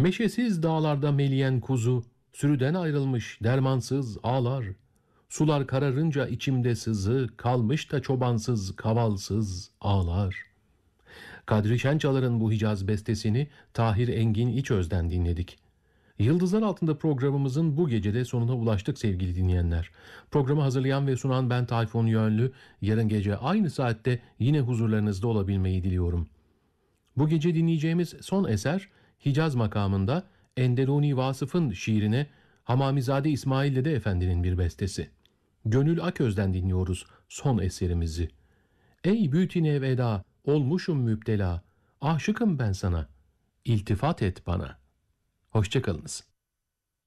Meşesiz dağlarda meleyen kuzu, sürüden ayrılmış dermansız ağlar. Sular kararınca içimde sızı, kalmış da çobansız, kavalsız ağlar. Kadri Şençalar'ın bu Hicaz bestesini Tahir Engin İçöz'den dinledik. Yıldızlar Altında programımızın bu gecede sonuna ulaştık sevgili dinleyenler. Programı hazırlayan ve sunan ben Tayfun Yönlü. Yarın gece aynı saatte yine huzurlarınızda olabilmeyi diliyorum. Bu gece dinleyeceğimiz son eser Hicaz makamında Enderuni Vasıf'ın şiirine Hamamizade İsmail Dede Efendi'nin bir bestesi. Gönül Aköz'den dinliyoruz son eserimizi. Ey bütine veda, olmuşum müptela, aşıkım ben sana, iltifat et bana. Hoşçakalınız.